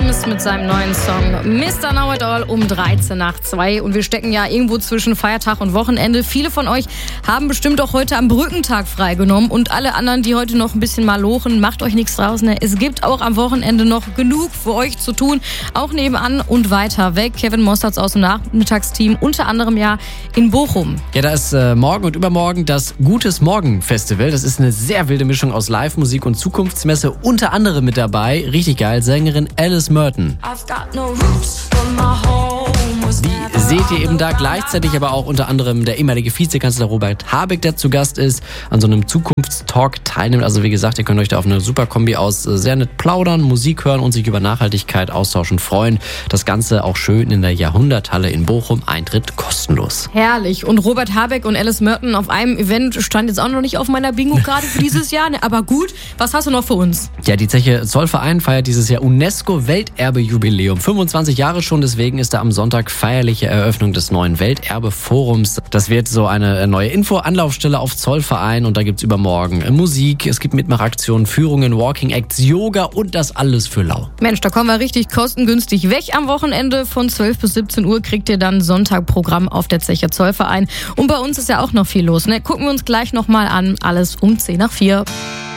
James mit seinem neuen Song Mr. Know It All um 1:13. Und wir stecken ja irgendwo zwischen Feiertag und Wochenende. Viele von euch haben bestimmt auch heute am Brückentag freigenommen. Und alle anderen, die heute noch ein bisschen mal lochen, macht euch nichts draus. Ne? Es gibt auch am Wochenende noch genug für euch zu tun. Auch nebenan und weiter weg. Kevin Mosterz aus dem Nachmittagsteam, unter anderem ja in Bochum. Ja, da ist morgen und übermorgen das Gutes Morgen Festival. Das ist eine sehr wilde Mischung aus Live-Musik und Zukunftsmesse. Unter anderem mit dabei, richtig geil, Sängerin Alice Merton. Die seht ihr eben da, gleichzeitig aber auch unter anderem der ehemalige Vizekanzler Robert Habeck, der zu Gast ist, an so einem Zukunftstalk teilnimmt. Also wie gesagt, ihr könnt euch da auf eine super Kombi aus sehr nett plaudern, Musik hören und sich über Nachhaltigkeit austauschen freuen. Das Ganze auch schön in der Jahrhunderthalle in Bochum, Eintritt kostenlos. Herrlich. Und Robert Habeck und Alice Merton auf einem Event stand jetzt auch noch nicht auf meiner Bingo-Karte für dieses Jahr. Aber gut, was hast du noch für uns? Ja, die Zeche Zollverein feiert dieses Jahr UNESCO-Welterbe-Jubiläum. 25 Jahre schon, deswegen ist da am Sonntag feierliche Eröffnung des neuen Welterbe-Forums. Das wird so eine neue Info-Anlaufstelle auf Zollverein und da gibt's übermorgen Musik, es gibt Mitmachaktionen, Führungen, Walking-Acts, Yoga und das alles für lau. Mensch, da kommen wir richtig kostengünstig weg am Wochenende. Von 12 bis 17 Uhr kriegt ihr dann Sonntagprogramm auf der Zeche Zollverein. Und bei uns ist ja auch noch viel los. Ne? Gucken wir uns gleich nochmal an. Alles um 3:50.